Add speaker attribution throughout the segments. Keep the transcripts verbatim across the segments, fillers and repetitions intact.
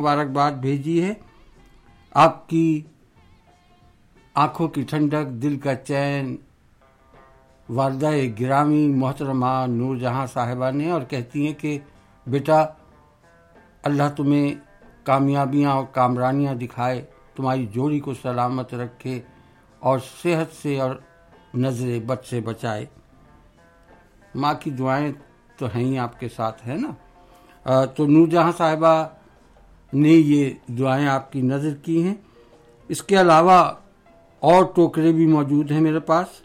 Speaker 1: मुबारकबाद भेजी है। आपकी आंखों की ठंडक, दिल का चैन वालदा गिरामी मोहतरमा नूरजहां साहिबा ने, और कहती हैं कि बेटा अल्लाह तुम्हें कामयाबियां और कामरानियां दिखाए, तुम्हारी जोड़ी को सलामत रखे और सेहत से और नजरे बद से बचाए। माँ की दुआएं तो हैं ही आपके साथ, है ना। तो नूरजहां साहिबा ने ये दुआएं आपकी नज़र की हैं। इसके अलावा और टोकरे भी मौजूद हैं मेरे पास।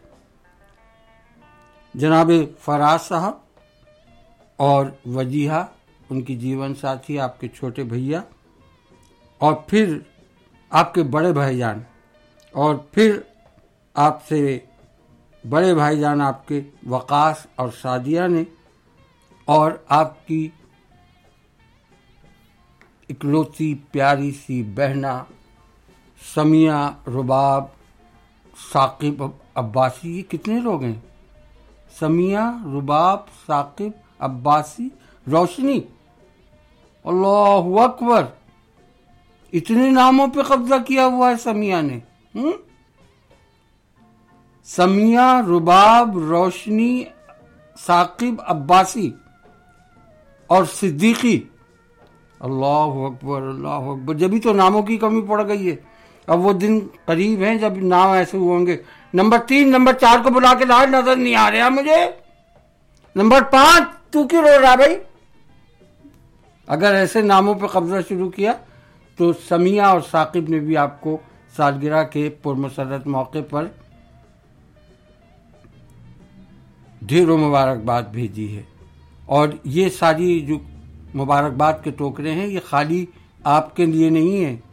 Speaker 1: जनाब फराज साहब और वजीहा, उनकी जीवन साथी, आपके छोटे भैया, और फिर आपके बड़े भाईजान, और फिर आपसे बड़े भाईजान आपके वकास और सादिया ने, और आपकी इकलौती प्यारी सी बहना समिया रुबाब साकिब अब्बासी। ये कितने लोग हैं? समिया रुबाब साकिब अब्बासी रोशनी। अल्लाहु अकबर, इतने नामों पे कब्जा किया हुआ है समिया ने। हुँ? समिया रुबाब रोशनी साकिब अब्बासी और सिद्दीकी। अल्लाहु अकबर अल्लाहु अकबर, जब भी तो नामों की कमी पड़ गई है। अब वो दिन करीब हैं जब नाम ऐसे होंगे। नंबर तीन, नंबर चार को बुला के ला, नजर नहीं आ रहा मुझे। नंबर पांच, तू क्यों रो रहा भाई? अगर ऐसे नामों पे कब्जा शुरू किया तो समिया और साकिब ने भी आपको सालगिरह के पुरमसरत मौके पर ढेरों मुबारकबाद भेजी है। और ये सारी जो मुबारकबाद के टोकरे हैं, ये खाली आपके लिए नहीं है,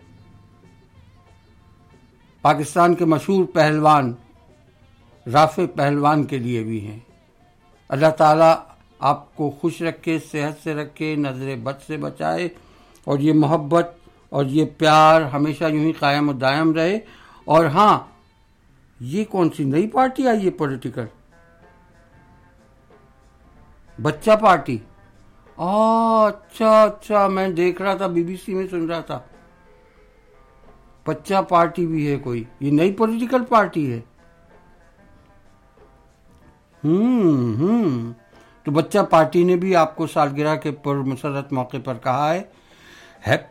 Speaker 1: पाकिस्तान के मशहूर पहलवान राफे पहलवान के लिए भी हैं। अल्लाह ताला आपको खुश रखे, सेहत से रखे, नजरे बद से बचाए, और ये मोहब्बत और ये प्यार हमेशा यूं ही कायम और दायम रहे। और हाँ, ये कौन सी नई पार्टी आई है पॉलिटिकल? बच्चा पार्टी। अच्छा अच्छा, मैं देख रहा था, बीबीसी में सुन रहा था, बच्चा पार्टी भी है कोई। ये नई पॉलिटिकल पार्टी है। हम्म हम्म तो बच्चा पार्टी ने भी आपको सालगिरह के पुरमसरत मौके पर कहा है,